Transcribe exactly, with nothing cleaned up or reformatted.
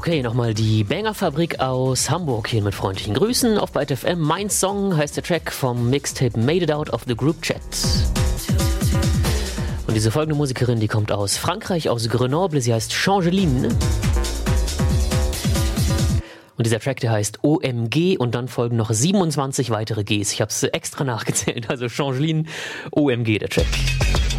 Okay, nochmal die Banger-Fabrik aus Hamburg hier mit freundlichen Grüßen auf Byte F M. Mein Song heißt der Track vom Mixtape Made It Out of the Group Chat. Und diese folgende Musikerin, die kommt aus Frankreich, aus Grenoble, sie heißt Changeline. Und dieser Track, der heißt O M G und dann folgen noch siebenundzwanzig weitere Gs. Ich habe es extra nachgezählt, also Changeline, O M G, der Track.